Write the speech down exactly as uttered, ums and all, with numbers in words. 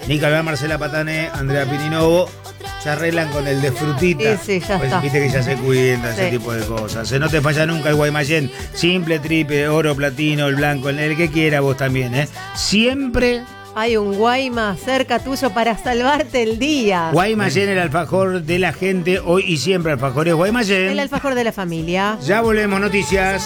Nicolás, Marcela Patane, Andrea Pininovo. Se arreglan con el de frutita. Sí, sí, ya pues está. viste que ya se cuidan, Sí. ese tipo de cosas. No te falla nunca el Guaymallén. Simple, triple, oro, platino, el blanco, el que quiera vos también, ¿eh? Siempre Hay un Guayma cerca tuyo para salvarte el día. Guaymallén, el alfajor de la gente. Hoy y siempre alfajores Guaymallén. El alfajor de la familia. Ya volvemos, noticias.